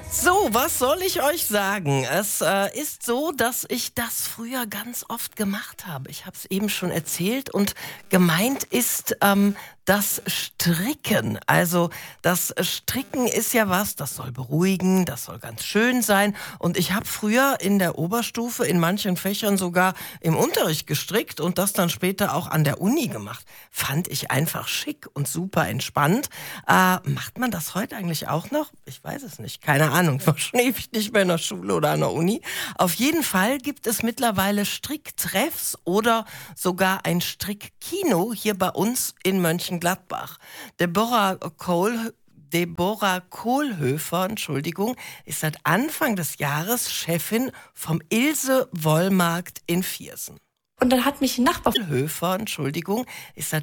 So, was soll ich euch sagen? Es ist so, dass ich das früher ganz oft gemacht habe. Ich habe es eben schon erzählt und gemeint ist das Stricken. Also das Stricken ist ja was, das soll beruhigen, das soll ganz schön sein. Und ich habe früher in der Oberstufe in manchen Fächern sogar im Unterricht gestrickt und das dann später auch an der Uni gemacht. Fand ich einfach schick und super entspannt. Macht man das heute eigentlich auch noch? Ich weiß es nicht. Keine Ahnung. Ich war schon ewig nicht mehr in der Schule oder an der Uni. Auf jeden Fall gibt es mittlerweile Stricktreffs oder sogar ein Strickkino hier bei uns in Mönchengladbach. Deborah Kohlhöfer, ist seit Anfang des Jahres Chefin vom Ilse-Wollmarkt in Viersen. Und dann hat mich ein Nachbar Höfer, ist seit